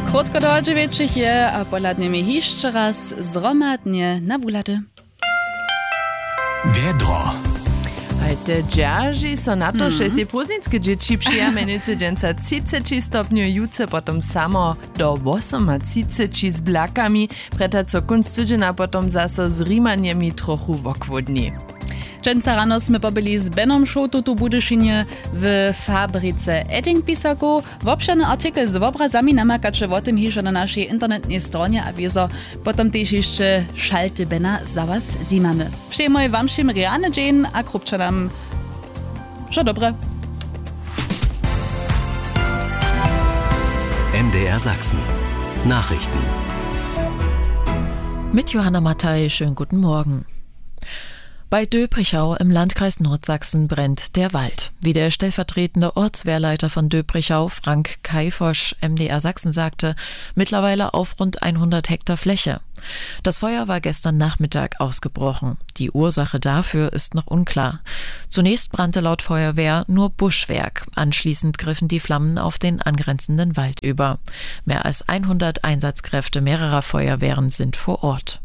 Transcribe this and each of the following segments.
Krótko wieczór je, a poladnie mi jeszcze raz zromadnie na wulady. Wiedro. Heute dzierży so na to, że się poznańskie dzieci przyjamenujące dżęca 30 stopni juce, potem samo do 38 z blakami, preta co kunst tydziena potem zaso z rimaniemi trochu wokwodni. Dżęca rano sme pobyli z Benom Šotu tu Budyszynie w fabryce Edding Pisaku. Wobszany artykel z obrazami namakacze o tym hiżo na naszej internetnej stronie, a wieso potem też jeszcze szalty Bena za was zimamy. Przyjmuję wam wszym reane dzień, a krupcza nam że dobre. MDR Sachsen. Nachrichten. Mit Johanna Mattei, schönen guten Morgen. Bei Döbrichau im Landkreis Nordsachsen brennt der Wald. Wie der stellvertretende Ortswehrleiter von Döbrichau, Frank Kaifosch, MDR Sachsen sagte, mittlerweile auf rund 100 Hektar Fläche. Das Feuer war gestern Nachmittag ausgebrochen. Die Ursache dafür ist noch unklar. Zunächst brannte laut Feuerwehr nur Buschwerk. Anschließend griffen die Flammen auf den angrenzenden Wald über. Mehr als 100 Einsatzkräfte mehrerer Feuerwehren sind vor Ort.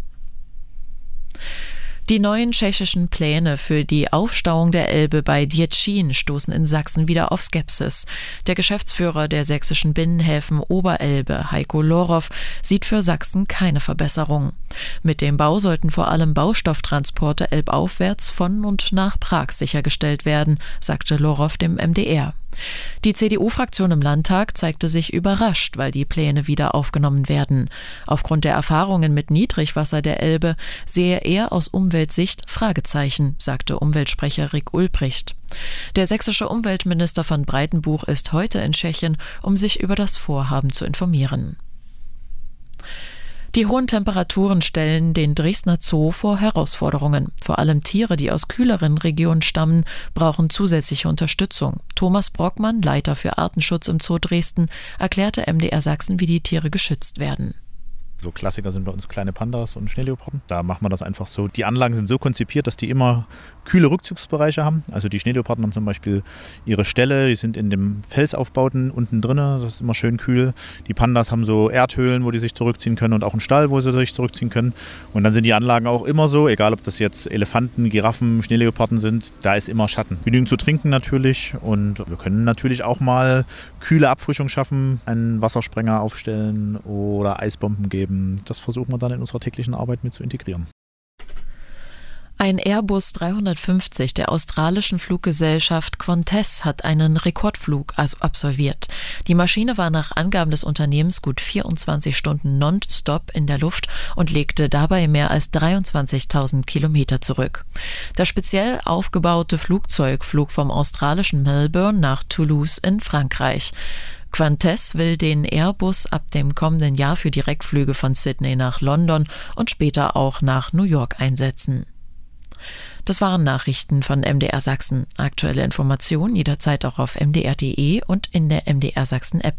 Die neuen tschechischen Pläne für die Aufstauung der Elbe bei Děčín stoßen in Sachsen wieder auf Skepsis. Der Geschäftsführer der sächsischen Binnenhäfen Oberelbe, Heiko Lorow, sieht für Sachsen keine Verbesserung. Mit dem Bau sollten vor allem Baustofftransporte elbaufwärts von und nach Prag sichergestellt werden, sagte Lorow dem MDR. Die CDU-Fraktion im Landtag zeigte sich überrascht, weil die Pläne wieder aufgenommen werden. Aufgrund der Erfahrungen mit Niedrigwasser der Elbe sehe er aus Umweltsicht Fragezeichen, sagte Umweltsprecher Rick Ulbricht. Der sächsische Umweltminister von Breitenbuch ist heute in Tschechien, um sich über das Vorhaben zu informieren. Die hohen Temperaturen stellen den Dresdner Zoo vor Herausforderungen. Vor allem Tiere, die aus kühleren Regionen stammen, brauchen zusätzliche Unterstützung. Thomas Brockmann, Leiter für Artenschutz im Zoo Dresden, erklärte MDR Sachsen, wie die Tiere geschützt werden. So Klassiker sind bei uns kleine Pandas und Schneeleoparden. Da macht man das einfach so. Die Anlagen sind so konzipiert, dass die immer kühle Rückzugsbereiche haben. Also die Schneeleoparden haben zum Beispiel ihre Ställe, die sind in dem Felsaufbauten unten drin, das ist immer schön kühl. Die Pandas haben so Erdhöhlen, wo die sich zurückziehen können und auch einen Stall, wo sie sich zurückziehen können. Und dann sind die Anlagen auch immer so, egal ob das jetzt Elefanten, Giraffen, Schneeleoparden sind, da ist immer Schatten. Genügend zu trinken natürlich und wir können natürlich auch mal kühle Abfrischung schaffen, einen Wassersprenger aufstellen oder Eisbomben geben. Das versuchen wir dann in unserer täglichen Arbeit mit zu integrieren. Ein Airbus 350 der australischen Fluggesellschaft Qantas hat einen Rekordflug absolviert. Die Maschine war nach Angaben des Unternehmens gut 24 Stunden nonstop in der Luft und legte dabei mehr als 23.000 Kilometer zurück. Das speziell aufgebaute Flugzeug flog vom australischen Melbourne nach Toulouse in Frankreich. Qantas will den Airbus ab dem kommenden Jahr für Direktflüge von Sydney nach London und später auch nach New York einsetzen. Das waren Nachrichten von MDR Sachsen. Aktuelle Informationen jederzeit auch auf mdr.de und in der MDR Sachsen App.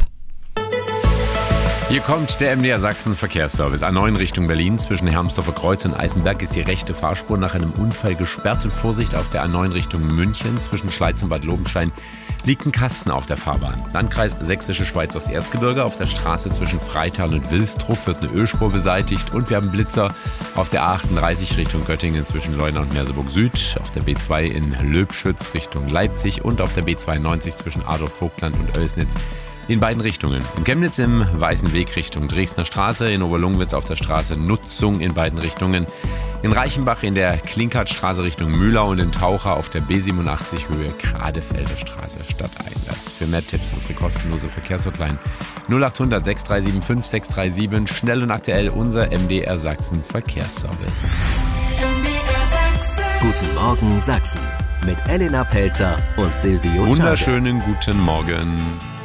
Hier kommt der MDR Sachsen Verkehrsservice. A9 Richtung Berlin zwischen Hermsdorfer Kreuz und Eisenberg ist die rechte Fahrspur nach einem Unfall gesperrt. Und Vorsicht auf der A9 Richtung München zwischen Schleiz und Bad Lobenstein liegt ein Kasten auf der Fahrbahn. Landkreis Sächsische Schweiz Osterzgebirge. Auf der Straße zwischen Freital und Wilsdruff wird eine Ölspur beseitigt. Und wir haben Blitzer auf der A38 Richtung Göttingen zwischen Leuna und Merseburg Süd. Auf der B2 in Löbschütz Richtung Leipzig und auf der B92 zwischen Adolf-Vogtland und Oelsnitz. In beiden Richtungen. In Chemnitz im Weißen Weg Richtung Dresdner Straße, in Oberlungwitz auf der Straße Nutzung in beiden Richtungen. In Reichenbach in der Klinkertstraße Richtung Mühlau und in Taucher auf der B87 Höhe Gradefelder Straße stadteinwärts. Für mehr Tipps unsere kostenlose Verkehrshotline 0800 6375 637. Schnell und aktuell unser MDR Sachsen Verkehrsservice. Guten Morgen Sachsen mit Elena Pelzer und Silvio Czade. Wunderschönen guten Morgen.